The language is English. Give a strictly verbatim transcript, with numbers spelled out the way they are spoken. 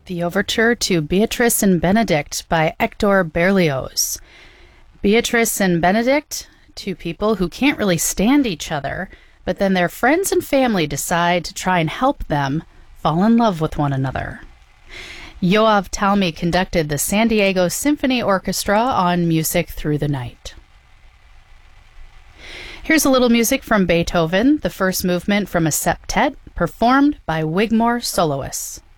The overture to Beatrice and Benedict by Hector Berlioz. Beatrice and Benedict, two people who can't really stand each other, but then their friends and family decide to try and help them fall in love with one another. Yoav Talmi conducted the San Diego Symphony Orchestra on Music Through the Night. Here's a little music from Beethoven, the first movement from a septet, performed by Wigmore soloists.